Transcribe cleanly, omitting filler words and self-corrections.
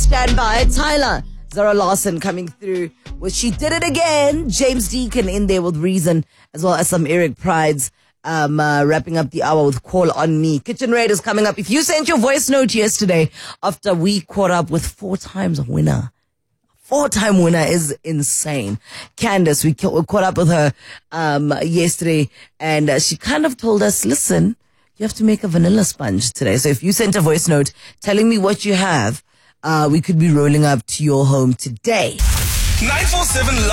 stand by. Tyler, Zara Lawson coming through with She Did It Again. James Deacon in there with Reason, as well as some Eric Prides. Wrapping up the hour with Call on Me. Kitchen Raiders coming up. If you sent your voice note yesterday after we caught up with 4 times a winner. 4-time winner is insane. Candace, we caught up with her yesterday, and she kind of told us, listen, you have to make a vanilla sponge today. So if you sent a voice note telling me what you have, we could be rolling up to your home today. 947